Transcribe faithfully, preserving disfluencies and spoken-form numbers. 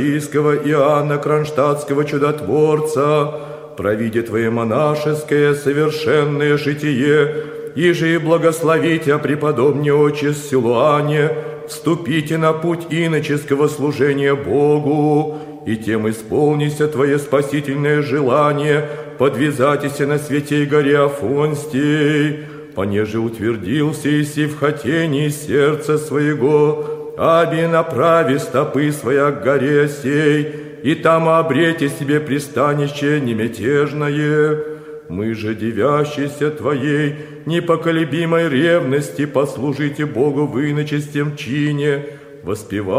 Святейского Иоанна Кронштадтского чудотворца, провиде Твое монашеское совершенное житие, и же и благословите, преподобне отче Силуане, вступите на путь иноческого служения Богу, и тем исполнися Твое спасительное желание, подвязатися на святей горе Афонстий, понеже утвердился иси в хотении сердца своего, аби направи стопы своя к горе сей, и там обрете себе пристанище немятежное. Мы же, девящиеся Твоей непоколебимой ревности, послужите Богу в иночестем чине, воспевая